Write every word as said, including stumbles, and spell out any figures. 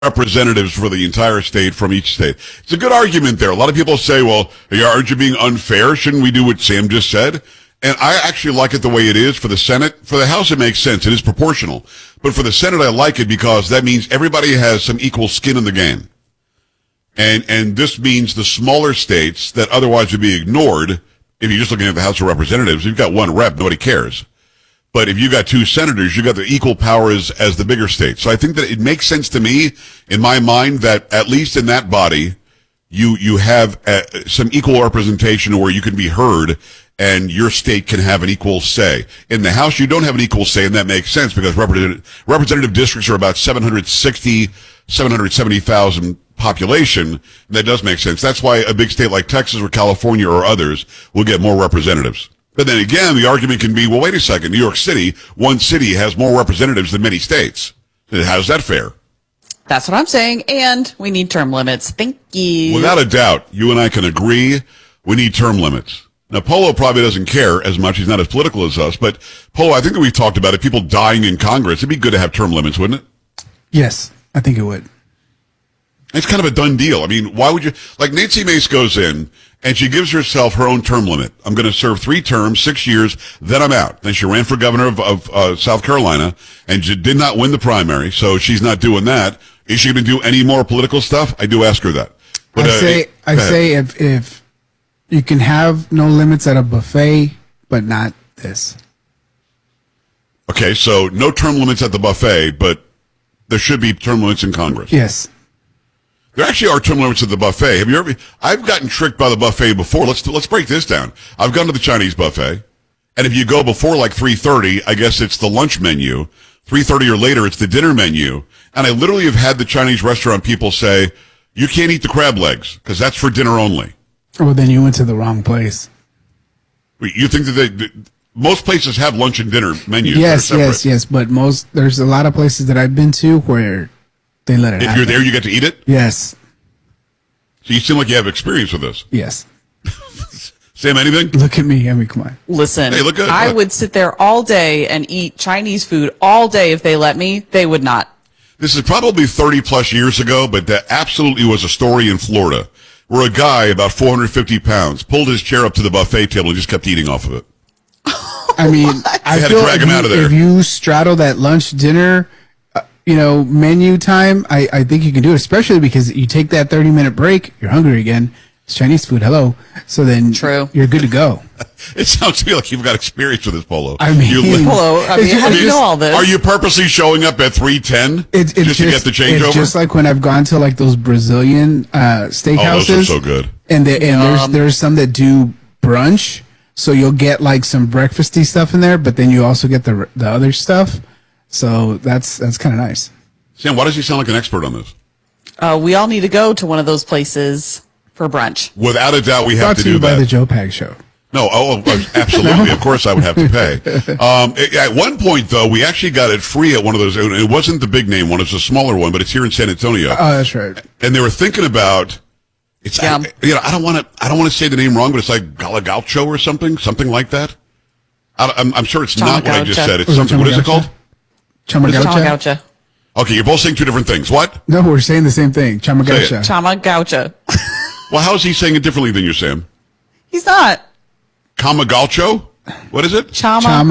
representatives for the entire state from each state. It's a good argument there. A lot of people say, well, aren't you being unfair? Shouldn't we do what Sam just said? And I actually like it the way it is for the Senate. For the House, it makes sense. It is proportional. But for the Senate, I like it because that means everybody has some equal skin in the game. And, and this means the smaller states that otherwise would be ignored, if you're just looking at the House of Representatives, you've got one rep, nobody cares. But if you got two senators, you got the equal powers as the bigger states. So I think that it makes sense to me, in my mind, that at least in that body, you you have uh, some equal representation where you can be heard and your state can have an equal say. In the House, you don't have an equal say, and that makes sense because representative, representative districts are about seven hundred sixty, seven hundred seventy thousand population. That does make sense. That's why a big state like Texas or California or others will get more representatives. But then again, the argument can be, well, wait a second, New York City, one city has more representatives than many states. How's that fair? That's what I'm saying, and we need term limits. Thank you. Without a doubt, you and I can agree we need term limits. Now, Polo probably doesn't care as much. He's not as political as us. But, Polo, I think that we've talked about it. People dying in Congress. It'd be good to have term limits, wouldn't it? Yes, I think it would. It's kind of a done deal. I mean, why would you... Like, Nancy Mace goes in, and she gives herself her own term limit. I'm going to serve three terms, six years, then I'm out. Then she ran for governor of, of uh, South Carolina, and she did not win the primary, so she's not doing that. Is she going to do any more political stuff? I do ask her that. But, I uh, say, I say if, if you can have no limits at a buffet, but not this. Okay, so no term limits at the buffet, but there should be term limits in Congress. Yes. There actually are term limits at the buffet. Have you ever? I've gotten tricked by the buffet before. Let's let's break this down. I've gone to the Chinese buffet, and if you go before like three thirty, I guess it's the lunch menu. three thirty or later, it's the dinner menu. And I literally have had the Chinese restaurant people say, "You can't eat the crab legs because that's for dinner only." Well, then you went to the wrong place. You think that they? That most places have lunch and dinner menus. Yes, yes, yes. But most there's a lot of places that I've been to where they let it if happen. you're there, you get to eat it? Yes. So you seem like you have experience with this. Yes. Sam, anything? Look at me. I mean, come on. Listen, Hey, look good. I Look. would sit there all day and eat Chinese food all day if they let me. They would not. This is probably thirty plus years ago, but that absolutely was a story in Florida where a guy about four hundred fifty pounds pulled his chair up to the buffet table and just kept eating off of it. I mean, I They had to feel drag if him you, out of there. if you straddle that lunch, dinner, uh, you know, menu time, I, I think you can do it, especially because you take that thirty minute break, you're hungry again. It's Chinese food, hello. So then True. you're good to go. It sounds to me like you've got experience with this, Polo. I mean, You li- Polo, I mean, It's how do just- you know all this? Are you purposely showing up at three ten It's, it's just, to get the it's changeover? just like when I've gone to like those Brazilian uh, steakhouses. Oh, those are so good. And, the, and there's Yum. there's some that do brunch, so you'll get like some breakfasty stuff in there, but then you also get the the other stuff. So that's that's kind of nice. Sam, why does he sound like an expert on this? Uh, we all need to go to one of those places for brunch. Without a doubt, we have Brought to to do you by that. the Joe Pag Show. No, oh, oh, absolutely. Of course, I would have to pay. Um, at one point, though, we actually got it free at one of those. It wasn't the big name one; it's a smaller one, but it's here in San Antonio. Oh, that's right. And they were thinking about it's. Yum. I, you know, I don't want to. I don't want to say the name wrong, but it's like Galagaucho or something, something like that. I, I'm, I'm sure it's not what I just Chamagaucha. said. It's Was it something. What is it Chamagaucha? called? Chamagaucha? Chamagaucha. Okay, you're both saying two different things. What? No, we're saying the same thing. Say Chamagaucha. Chamagaucha. Well, how is he saying it differently than you, Sam? He's not. Kamagalcho? What is it? Chama. Chama.